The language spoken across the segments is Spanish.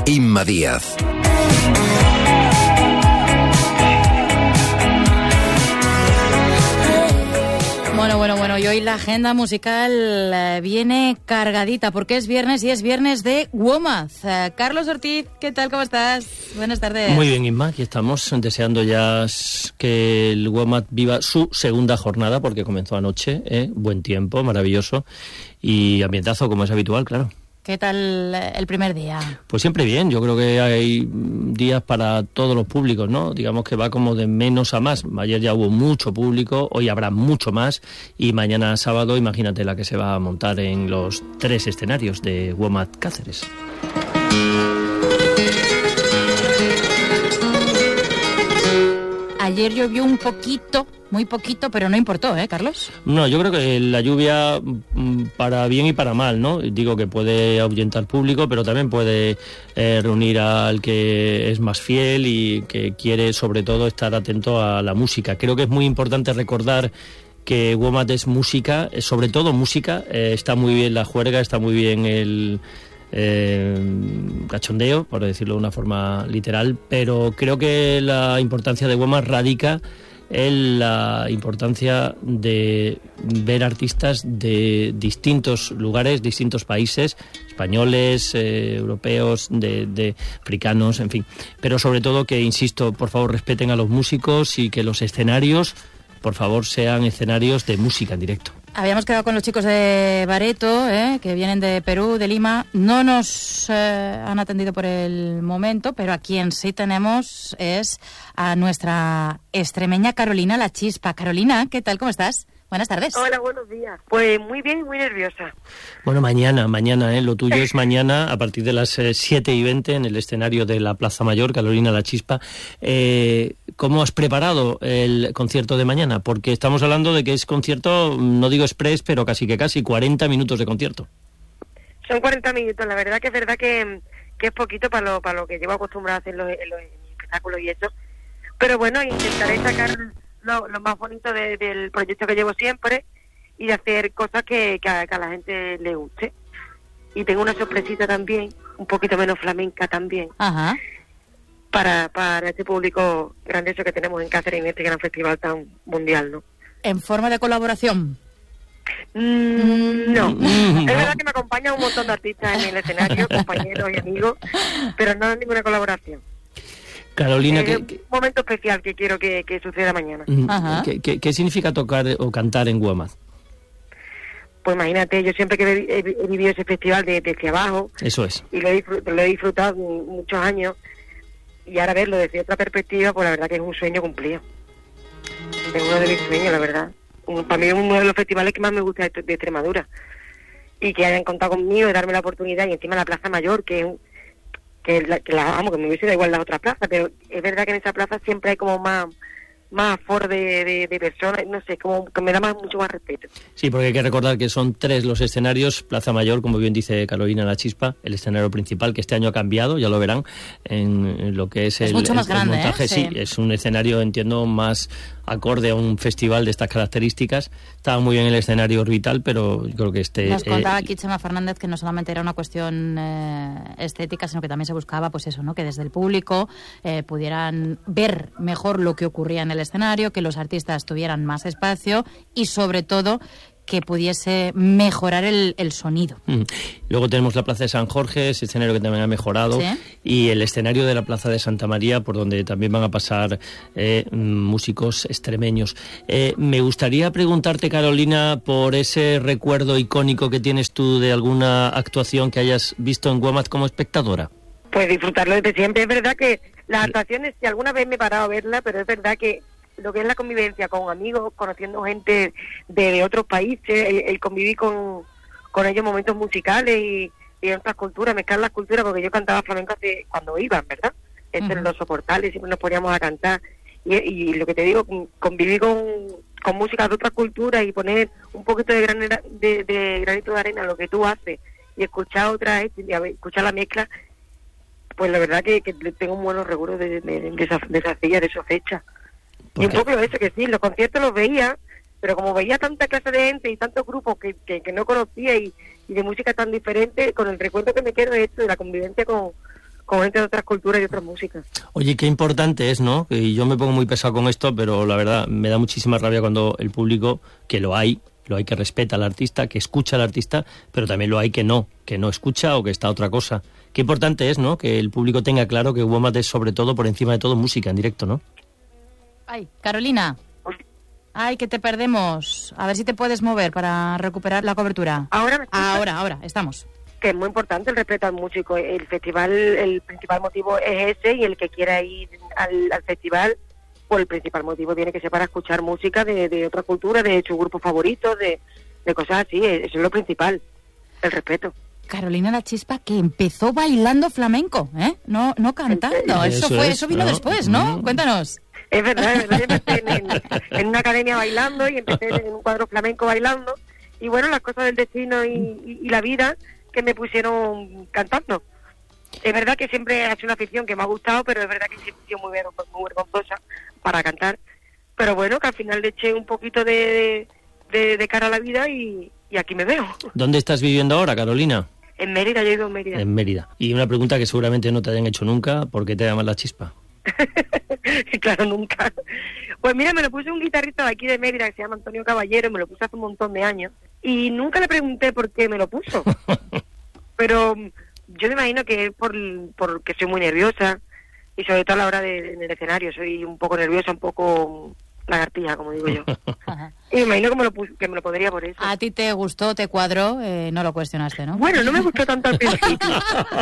Inma Díaz. Bueno, y hoy la agenda musical viene cargadita porque es viernes y es viernes de WOMAD. Carlos Ortiz, ¿qué tal? ¿Cómo estás? Buenas tardes. Muy bien, Inma, aquí estamos deseando ya que el WOMAD viva su segunda jornada porque comenzó anoche, buen tiempo, maravilloso y ambientazo como es habitual, claro. ¿Qué tal el primer día? Pues siempre bien, yo creo que hay días para todos los públicos, ¿no? Digamos que va como de menos a más. Ayer ya hubo mucho público, hoy habrá mucho más y mañana sábado, imagínate la que se va a montar en los 3 escenarios de WOMAD Cáceres. Ayer llovió un poquito, muy poquito, pero no importó, Carlos? No, yo creo que la lluvia para bien y para mal, ¿no? Digo que puede ahuyentar público, pero también puede reunir al que es más fiel y que quiere sobre todo estar atento a la música. Creo que es muy importante recordar que WOMAD es música, sobre todo música, está muy bien la juerga, está muy bien el cachondeo, por decirlo de una forma literal, pero creo que la importancia de WOMAD radica en la importancia de ver artistas de distintos lugares, distintos países, españoles, europeos, de africanos, en fin, pero sobre todo que, insisto, por favor respeten a los músicos y que los escenarios, por favor, sean escenarios de música en directo. Habíamos quedado con los chicos de Bareto, que vienen de Perú, de Lima. No nos han atendido por el momento, pero a quien sí tenemos es a nuestra extremeña Carolina La Chispa. Carolina, ¿qué tal? ¿Cómo estás? Buenas tardes. Hola, buenos días. Pues muy bien, muy nerviosa. Bueno, mañana, lo tuyo es mañana a partir de las 7:20 en el escenario de la Plaza Mayor, Carolina La Chispa. ¿Cómo has preparado el concierto de mañana? Porque estamos hablando de que es concierto, no digo express, pero casi 40 minutos de concierto. Son 40 minutos, la verdad que es verdad que es poquito para lo que llevo acostumbrado a hacer en los espectáculos y eso. Pero bueno, intentaré sacar lo más bonito del proyecto que llevo siempre y de hacer cosas que a la gente le guste. Y tengo una sorpresita también, un poquito menos flamenca también. Ajá. Para este público grandioso que tenemos en Cáceres en este gran festival tan mundial, ¿no? ¿En forma de colaboración? No. Es verdad que me acompañan un montón de artistas en el escenario, compañeros y amigos, pero no hay ninguna colaboración. Carolina, es un momento especial que quiero que suceda mañana. ¿Qué significa tocar o cantar en WOMAD? Pues imagínate, yo siempre que he vivido ese festival desde abajo. Eso es. Y lo he disfrutado muchos años. Y ahora verlo desde otra perspectiva, pues la verdad que es un sueño cumplido. Es uno de mis sueños, la verdad. Para mí es uno de los festivales que más me gusta de Extremadura. Y que hayan contado conmigo y darme la oportunidad. Y encima la Plaza Mayor, que la amo, que me hubiese dado igual las otras plazas, pero es verdad que en esa plaza siempre hay como más aforo de personas, no sé, como que me da mucho más respeto. Sí, porque hay que recordar que son 3 los escenarios, Plaza Mayor, como bien dice Carolina La Chispa, el escenario principal, que este año ha cambiado, ya lo verán, en lo que es mucho más grande, montaje. Sí, es un escenario, entiendo, más acorde a un festival de estas características. Estaba muy bien el escenario orbital, pero yo creo que Nos contaba aquí Chema Fernández que no solamente era una cuestión estética, sino que también se buscaba, pues eso, ¿no? Que desde el público pudieran ver mejor lo que ocurría en el escenario, que los artistas tuvieran más espacio y sobre todo que pudiese mejorar el sonido. Luego tenemos la Plaza de San Jorge, ese escenario que también ha mejorado, ¿sí? Y el escenario de la Plaza de Santa María, por donde también van a pasar músicos extremeños. Me gustaría preguntarte, Carolina, por ese recuerdo icónico que tienes tú de alguna actuación que hayas visto en WOMAD como espectadora. Pues disfrutarlo desde siempre. Es verdad que las actuaciones, si alguna vez me he parado a verlas, pero es verdad que lo que es la convivencia con amigos, conociendo gente de otros países, el convivir con ellos momentos musicales y otras culturas, mezclar las culturas, porque yo cantaba flamenco cuando iban, ¿verdad? En los soportales siempre nos poníamos a cantar y lo que te digo, convivir con música de otras culturas y poner un poquito de granito de arena a lo que tú haces y escuchar escuchar la mezcla, pues la verdad que tengo buenos recuerdos de esa fecha. Y un poco eso, que sí, los conciertos los veía, pero como veía tanta clase de gente y tantos grupos que no conocía y de música tan diferente, con el recuerdo que me quedo de esto, de la convivencia con con gente de otras culturas y otras músicas. Oye, qué importante es, ¿no? Y yo me pongo muy pesado con esto, pero la verdad me da muchísima rabia cuando el público, que lo hay que respeta al artista, que escucha al artista, pero también lo hay que no escucha o que está otra cosa. Qué importante es, ¿no? Que el público tenga claro que WOMAD es sobre todo, por encima de todo, música en directo, ¿no? Ay, Carolina. Ay, que te perdemos. A ver si te puedes mover para recuperar la cobertura. Ahora, ahora, estamos. Que es muy importante el respeto al músico. El festival, el principal motivo es ese, y el que quiera ir al festival, pues el principal motivo tiene que ser para escuchar música de otra cultura, de su grupo favorito, de cosas así. Eso es lo principal, el respeto. Carolina La Chispa, que empezó bailando flamenco, ¿eh? No cantando. Eso vino después, ¿no? Cuéntanos. Es verdad. Yo empecé en una academia bailando y empecé en un cuadro flamenco bailando. Y bueno, las cosas del destino y la vida que me pusieron cantando. Es verdad que siempre ha sido una afición que me ha gustado, pero es verdad que siempre he sido muy vergonzosa para cantar. Pero bueno, que al final le eché un poquito de cara a la vida y aquí me veo. ¿Dónde estás viviendo ahora, Carolina? En Mérida, yo he ido en Mérida. En Mérida. Y una pregunta que seguramente no te hayan hecho nunca, ¿por qué te llamas La Chispa? Claro, nunca. Pues mira, me lo puse un guitarrista de aquí de Mérida que se llama Antonio Caballero, me lo puse hace un montón de años y nunca le pregunté por qué me lo puso. Pero yo me imagino que es porque soy muy nerviosa y sobre todo a la hora en el escenario soy un poco nerviosa, un poco lagartilla, como digo yo. Y me imagino que me lo pondría por eso. ¿A ti te gustó, te cuadró? No lo cuestionaste, ¿no? Bueno, no me gustó tanto al principio.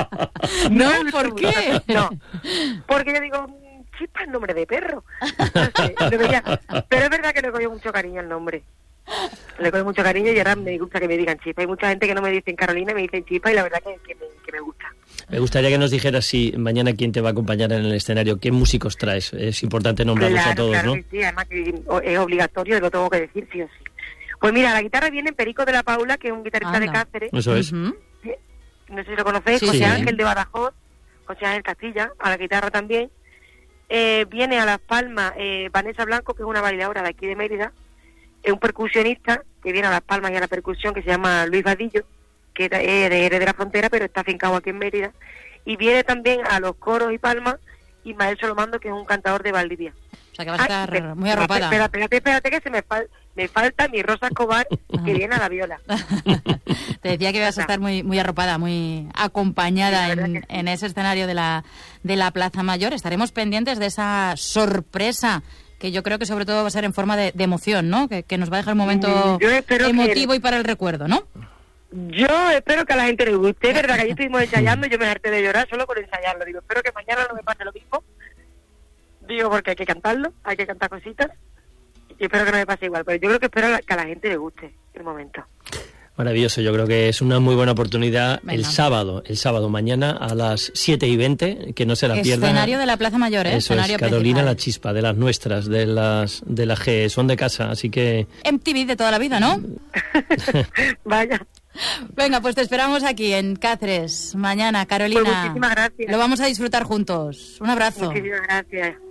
¿No? ¿Por qué? No, porque yo digo, Chispa es nombre de perro. No sé, pero es verdad que le cogió mucho cariño al nombre. Le cogió mucho cariño y ahora me gusta que me digan Chispa. Hay mucha gente que no me dicen Carolina, me dicen Chispa y la verdad que me gusta. Me gustaría que nos dijeras si mañana quién te va a acompañar en el escenario, qué músicos traes. Es importante nombrarlos a todos, claro, ¿no? Que sí, además que es obligatorio, lo tengo que decir sí o sí. Pues mira, a la guitarra viene Perico de la Paula, que es un guitarrista de Cáceres. Eso es. No sé si lo conocéis, Sí, José sí. Ángel de Badajoz, José Ángel Castilla, a la guitarra también. Viene a Las Palmas Vanessa Blanco, que es una bailadora de aquí de Mérida. Es un percusionista que viene a Las Palmas y a la percusión, que se llama Luis Vadillo, que es de Jerez de la Frontera, pero está afincado aquí en Mérida. Y viene también a los coros y palmas Ismael Solomando, que es un cantador de Valdivia. O sea, que vas a estar muy arropada. Espérate, que me falta mi Rosa Escobar, que viene a la viola. Te decía que vas a estar muy arropada, muy acompañada en ese escenario de la Plaza Mayor. Estaremos pendientes de esa sorpresa, que yo creo que sobre todo va a ser en forma de emoción, ¿no? Que nos va a dejar un momento emotivo y para el recuerdo, ¿no? Yo espero que a la gente le guste. Es verdad que ayer estuvimos ensayando, yo me harté de llorar solo por ensayarlo. Digo, espero que mañana no me pase lo mismo. Digo, porque hay que cantarlo, hay que cantar cositas. Y espero que no me pase igual. Pero yo creo que espero que a la gente le guste el momento. Maravilloso, yo creo que es una muy buena oportunidad. Venga. El sábado mañana a las 7:20, que no se la pierdan. Escenario de la Plaza Mayor, ¿eh? Eso Escenario es, Carolina principal. La Chispa, de las nuestras, de la G, son de casa, así que... MTV de toda la vida, ¿no? Vaya. Venga, pues te esperamos aquí en Cáceres mañana, Carolina. Pues muchísimas gracias. Lo vamos a disfrutar juntos. Un abrazo. Muchísimas gracias.